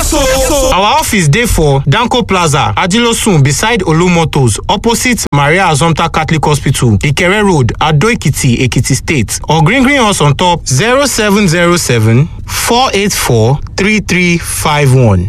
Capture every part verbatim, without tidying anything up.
Our office dey for Danko Plaza, Adilosun beside Olumotos, opposite Maria Azomta Catholic Hospital, Ikere Road, Ado Ekiti, Ekiti State. Or green green us on top zero seven zero seven, four eight four, three three five one.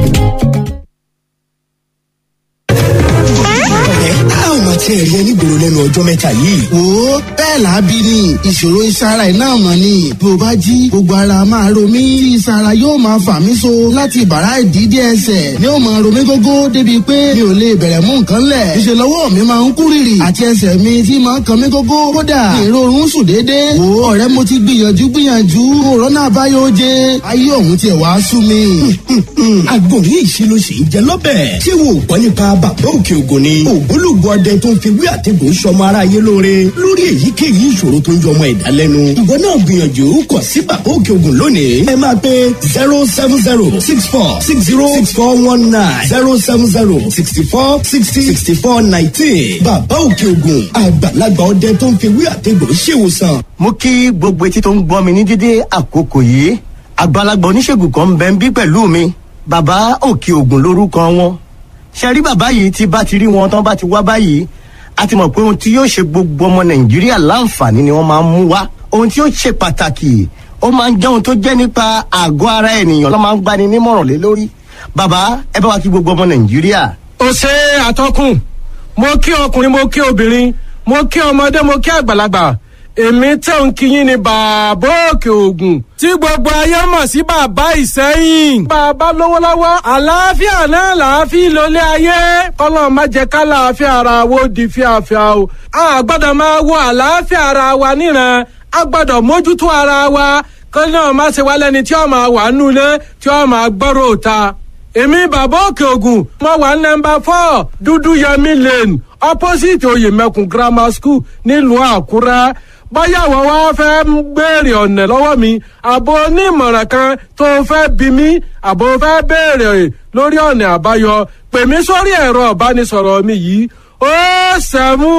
Tí ẹ̀rí ẹni gbòòrò lẹ́nu ọjọ́ mẹ́ta yìí. Wo bẹ́ẹ̀ làábí ni ìṣòro ìsara iná mọ̀ ni. Bí o bá jí gbogbo ara máa ro mí. Tí ìsara yóò máa fà mí so láti bàrá ìdídé ẹsẹ̀. Ní ó máa ro mí gógó débi pé mi ò lè bẹ̀rẹ̀ mú nǹkan lẹ̀. Ìṣe lọ́wọ́ mi máa ń kú rìrì. Àti ẹsẹ̀ mi tí máa ń kan mí gógó. Kódà ìrorun sùn déédéé. Wo ọ̀rẹ́ mo ti gbìyànjú gbìyànjú. Kòrónà àbáyọ jẹ. Ayé òun tiẹ̀ wá sú mi. Àgbòrí ìṣirò sì ń jẹ lọ́bẹ̀. Ṣé wo gbọ́ nípa bàbá òkè ògùn ni? Ògbólógbò ọdẹ tó ń fi wí àtẹ̀gùn sọmọ aráyé lóore lórí èyíkéyìí ìṣòro tó ń jọmọ ẹ̀dá lẹ́nu. Ìwọ náà gbìyànjú kọ̀ sí bàbá òkè ògùn lónìí. Ẹ máa pe zero seven zero six four six zero six four one nine zero seven zero sixty four sixty sixty four nineteen. Bàbá òkè ògùn àgbàlagbà ọdẹ tó ń fi wí àtẹ̀gùn ṣèwòsàn. Mo kí gbogbo etí tó ń gbọ́ mi ní dédé àkókò yìí. Àgbàlagbà oníṣègùn kan ń bẹ ń bí pẹ̀lú mi. Bàbá òkè ògùn lórúkọ wọn. Ṣé rí bàbá yìí tí bá ti rí wọn tán bá ti wá báyìí? A ti mọ̀ pé ohun tí yóò ṣe gbogbo ọmọ Nàìjíríà láǹfààní ni wọ́n máa ń mú wá. Ohun tí yóò ṣe pàtàkì, ó máa ń jẹ́ ohun tó jẹ́ nípa àgọ́ ara ènìyàn ló máa ń gbani nímọ̀ràn lé lórí. Bàbá, ẹ bá wa kí gbogbo ọmọ Nàìjíríà. Ó ṣe àtọkùn, mo kí ọkùnrin, mo kí obìnrin, mo kí ọmọdé, mo kí àgbàlagbà. Èmi tẹ̀ ń kíyìn ní bàbá òkè ògùn tí gbogbo ayé mọ̀ sí bàbá Ìsẹ́yìn. Bàbá lówó lọ́wọ́, àlàáfíà náà làáfíà lólé ayé. Kọ́lọ́ má jẹ́ ká làáfíà ara wo di fíafíà o. A gbọ́dọ̀ máa wo àlàáfíà ara wa níran. A gbọ́dọ̀ mójútó ara wa. Kọ́lọ́ má ṣe wá lẹ́ni tí ó máa wà nulẹ̀ tí ó máa gbọ́rọ̀ òta. Èmi bàbá òkè ògùn, mo wà nọ́mbà four Dúdú Yẹmí Lane, opposite Oyèmẹkùn Grammar School nílùú Àkúrẹ́. Báyà wọ́n wá fẹ́ ń béèrè ọ̀nà lọ́wọ́ mi, àbò onímọ̀ràn kan tó fẹ́ bí mi, àbò fẹ́ béèrè lórí ọ̀nà àbáyọ, pè mí sórí ẹ̀rọ ìbánisọ̀rọ̀ mi yìí, ó sẹ́mú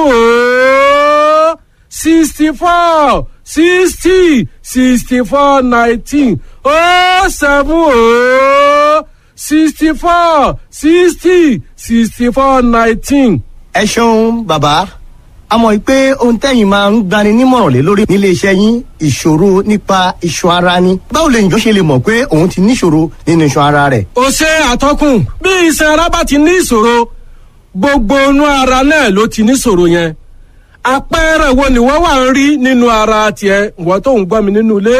ó sixty four sixty sixty four nineteen, ó sẹ́mú ó sixty four sixty sixty four nineteen. Ẹ ṣeun bàbá. A mọ̀ pé ohun tẹ́yìn máa ń gbani nímọ̀ràn lé lórí nílé iṣẹ́ yín ìṣòro nípa iṣan ara ni. Báwo lè yàn ṣe lè mọ̀ pé òun ti níṣòro nínú iṣan ara rẹ̀? Ó ṣe àtọkùn, bí iṣan ara bá ti ní ìṣòro, gbogbo inú ara náà ló ti níṣòro yẹn. Àpẹẹrẹ wo ni wọ́n wà ń rí nínú ara tiẹ̀, ìwọ tó ń gbọ́ mi nínú ilé?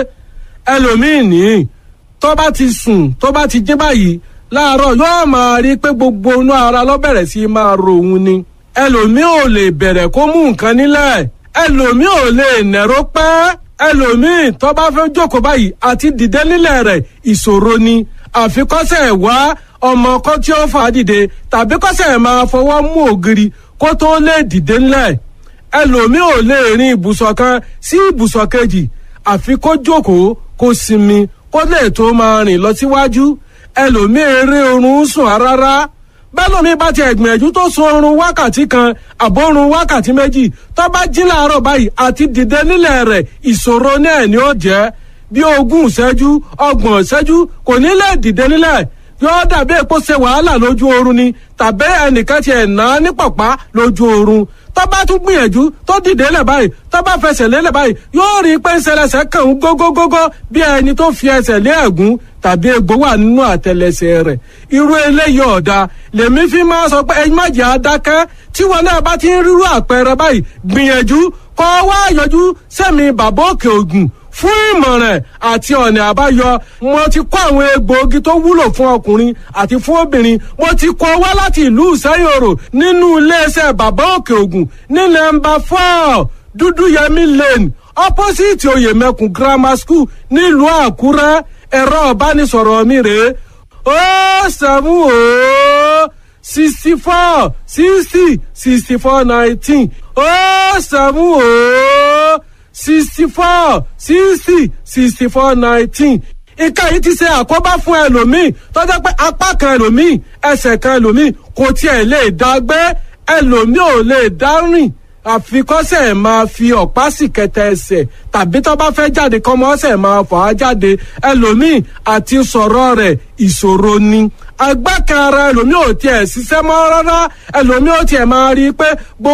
Ẹlòmíì ní tó bá ti sùn, tó bá ti jí báyìí láàárọ̀ yóò máa rí pé gbogbo inú ara ló bẹ̀rẹ̀ sí máa ro òun ni. Ẹlòmíì ò lè bẹ̀rẹ̀ kó mú nǹkan nílẹ̀, ẹlòmíì ò lè nẹ̀rọ pẹ́, ẹlòmíì tó bá fẹ́ jókòó báyìí àti dìde nílẹ̀ rẹ̀ ìṣòro ni. Àfikọ́sẹ̀ wá ọmọ kan tí ó fà dìde tàbí kọ́sẹ̀ máa fọwọ́ mú ògiri kó tó lè dìde nílẹ̀. Ẹlòmíì ò lè rin ibùsọ̀ kan sí ibùsọ̀ kejì àfi kó jókòó kó sinmi kó lè tó máa rìn lọ síwájú. Ẹlòmíì eré oorun sùn rárá. Bẹ́lómi bá ti ẹ̀gbìyànjú tó sun oorun wákàtí kan àbórun wákàtí méjì tó bá jí láàárọ̀ báyìí àti dìde nílẹ̀ rẹ̀ ìṣòro náà ni ó jẹ́ bí ogún ìṣẹ́jú ọgbọ̀n ìṣẹ́jú kò ní lè dìde nílẹ̀ yóò dàbí èpo ṣe wàhálà lójú oorun ni tàbí ẹnìkan ti ẹ̀ ná ní pọ̀pá lójú oorun tó bá tún gbìyànjú tó dìde lẹ̀ báyìí tó bá fẹsẹ̀ lélẹ̀ báyìí yóò rí pé ńṣẹlẹsẹ̀ kàn ń gógógógó bí ẹni tó fi ẹsẹ̀ lé ẹ̀gún tàbí egbò wà nínú àtẹlẹsẹ̀ rẹ̀ irú eléyìí ọ̀dà lèmi fi máa sọ pé ẹ̀yin má jẹ́ adákẹ́ tí wọn náà bá ti ń rírú àpẹẹrẹ báyìí gbìyànjú kó wá yọjú sẹ́mi bàbá òkè ògùn fún ìmọ̀ràn àti ọ̀nà àbáyọ. Mo ti kó àwọn egbòogi tó wúlò fún ọkùnrin àti fún obìnrin mo ti kó wá láti ìlú Ìsẹ́yòrò nínú iléeṣẹ́ bàbá òkè ògùn ní nọ́mbà four Dúdú Yẹmí Lane opposite Oyèmẹkùn Grammar School nílùú Àkúrẹ́. Ẹ̀rọ ìbánisọ̀rọ̀ mi rèé ó sẹ́mú ó sixty four sixty sixty four nineteen ó sẹ́mú ó sixty four sixty sixty four nineteen. Ìka yìí ti ṣe àkóbá fún ẹlòmíì tó jẹ́ pé apá kan ẹlòmíì ẹsẹ̀ kan ẹlòmíì kò tiẹ̀ lè dá gbé ẹlòmíì ò lè dá rìn àfikọ́sẹ̀ máa fi ọ̀pá sì kẹtẹ ẹsẹ̀ tàbí tó bá fẹ́ jáde kọ́mọ́sẹ̀ máa fà á jáde ẹlòmíì àti sọ̀rọ̀ rẹ̀ ìṣòro ni agbákan ara ẹlòmíì ò tiẹ̀ ṣiṣẹ́ mọ́ rárá ẹlòmíì ò tiẹ̀ máa rí i pé